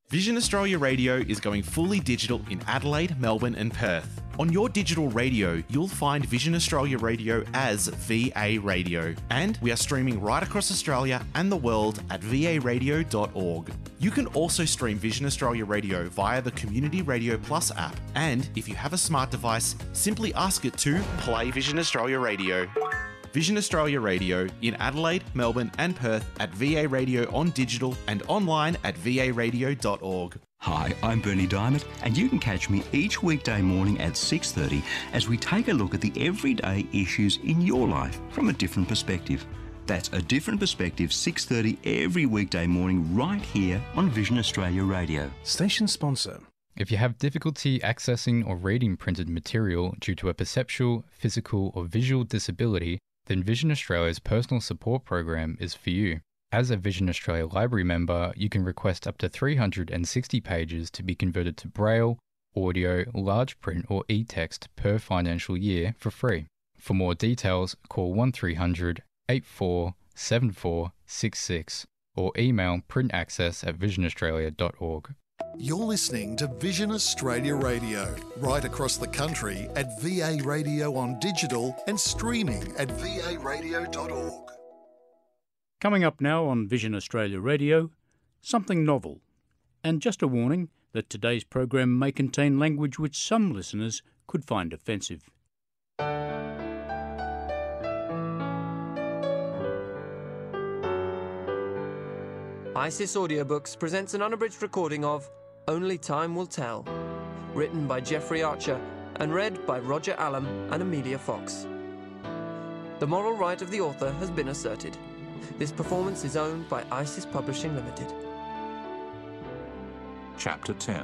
Vision Australia Radio is going fully digital in Adelaide, Melbourne and Perth. On your digital radio, you'll find Vision Australia Radio as VA Radio. And we are streaming right across Australia and the world at varadio.org. You can also stream Vision Australia Radio via the Community Radio Plus app. And if you have a smart device, simply ask it to play Vision Australia Radio. Vision Australia Radio in Adelaide, Melbourne and Perth at VA Radio on digital and online at varadio.org. Hi, I'm Bernie Diamond, and you can catch me each weekday morning at 6:30 as we take a look at the everyday issues in your life from a different perspective. That's A Different Perspective, 6:30 every weekday morning right here on Vision Australia Radio. Station sponsor. If you have difficulty accessing or reading printed material due to a perceptual, physical or visual disability, then Vision Australia's personal support program is for you. As a Vision Australia Library member, you can request up to 360 pages to be converted to Braille, audio, large print or e-text per financial year for free. For more details, call 1300 847466 or email printaccess@visionaustralia.org. You're listening to Vision Australia Radio, right across the country at VA Radio on digital and streaming at varadio.org. Coming up now on Vision Australia Radio, something novel. And just a warning that today's program may contain language which some listeners could find offensive. ISIS Audiobooks presents an unabridged recording of Only Time Will Tell, written by Jeffrey Archer and read by Roger Allam and Amelia Fox. The moral right of the author has been asserted. This performance is owned by ISIS Publishing Limited. Chapter 10.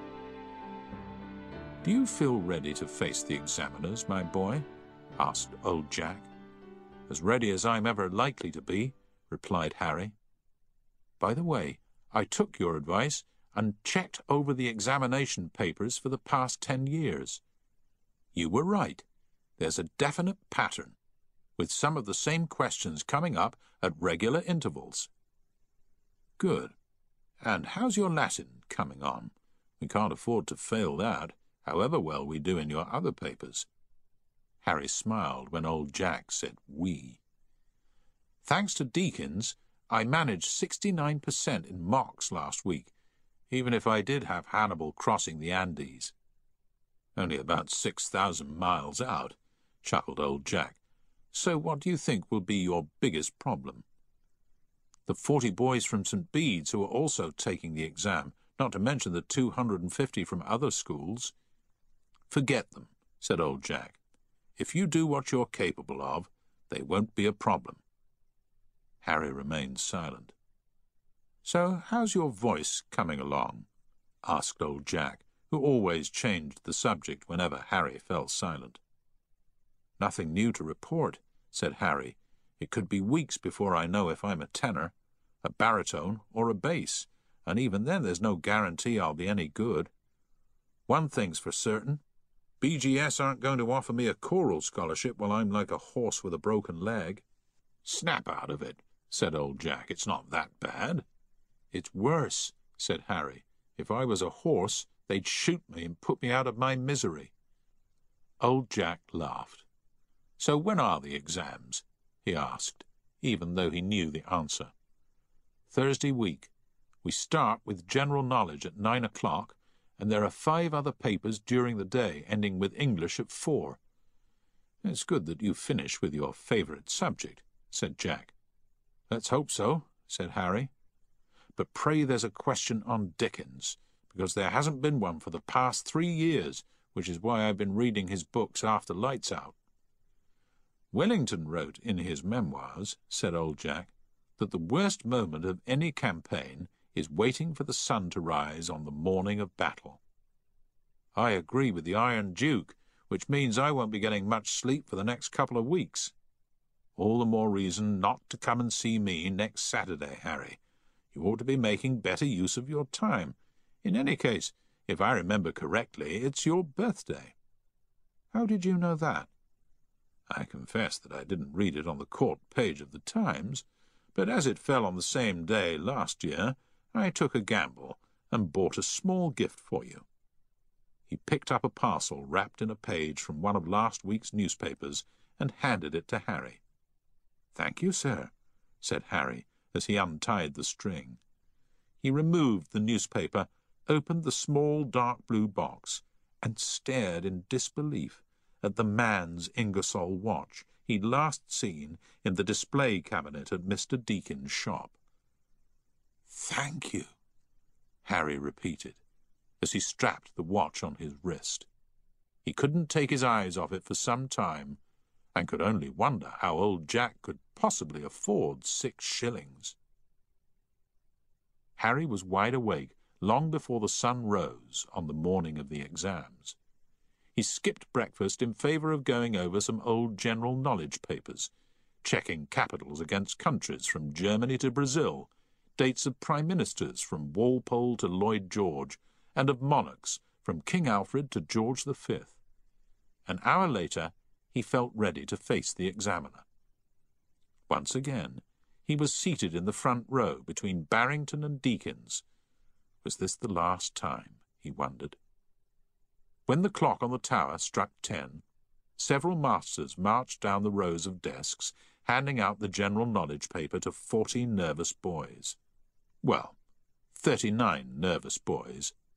Do you feel ready to face the examiners, my boy? Asked old Jack. As ready as I'm ever likely to be, replied Harry. By the way, I took your advice and checked over the examination papers for the past 10 years. You were right. There's a definite pattern, with some of the same questions coming up at regular intervals. Good. And how's your Latin coming on? We can't afford to fail that, however well we do in your other papers. Harry smiled when old Jack said we. Thanks to Deakins, I managed 69% in mocks last week, even if I did have Hannibal crossing the Andes. Only about 6,000 miles out, chuckled old Jack. So what do you think will be your biggest problem? The 40 boys from St. Bede's who are also taking the exam, not to mention the 250 from other schools. Forget them, said old Jack. If you do what you're capable of, they won't be a problem. Harry remained silent. So how's your voice coming along? Asked old Jack, who always changed the subject whenever Harry fell silent. Nothing new to report, said Harry. It could be weeks before I know if I'm a tenor, a baritone, or a bass, and even then there's no guarantee I'll be any good. One thing's for certain. BGS aren't going to offer me a choral scholarship while I'm like a horse with a broken leg. Snap out of it, said old Jack. It's not that bad. It's worse, said Harry. If I was a horse, they'd shoot me and put me out of my misery. Old Jack laughed. So when are the exams? He asked, even though he knew the answer. Thursday week. We start with general knowledge at 9 o'clock, and there are 5 other papers during the day, ending with English at 4. It's good that you finish with your favourite subject, said Jack. Let's hope so, said Harry. But pray there's a question on Dickens, because there hasn't been one for the past 3 years, which is why I've been reading his books after lights out. Wellington wrote in his memoirs, said old Jack, that the worst moment of any campaign is waiting for the sun to rise on the morning of battle. I agree with the Iron Duke, which means I won't be getting much sleep for the next couple of weeks. All the more reason not to come and see me next Saturday, Harry. You ought to be making better use of your time. In any case, if I remember correctly, it's your birthday. How did you know that? I confess that I didn't read it on the court page of the Times, but as it fell on the same day last year, I took a gamble and bought a small gift for you." He picked up a parcel wrapped in a page from one of last week's newspapers and handed it to Harry. "Thank you, sir," said Harry, as he untied the string. He removed the newspaper, opened the small dark blue box, and stared in disbelief at the man's Ingersoll watch he'd last seen in the display cabinet at Mr. Deakin's shop. "Thank you," Harry repeated, as he strapped the watch on his wrist. He couldn't take his eyes off it for some time, and could only wonder how old Jack could possibly afford 6 shillings. Harry was wide awake long before the sun rose on the morning of the exams. He skipped breakfast in favour of going over some old general knowledge papers, checking capitals against countries from Germany to Brazil, dates of prime ministers from Walpole to Lloyd George, and of monarchs from King Alfred to George V. An hour later, he felt ready to face the examiner. Once again, he was seated in the front row between Barrington and Deakins. Was this the last time, he wondered? When the clock on the tower struck 10, several masters marched down the rows of desks, handing out the general knowledge paper to 40 nervous boys. Well, 39 nervous boys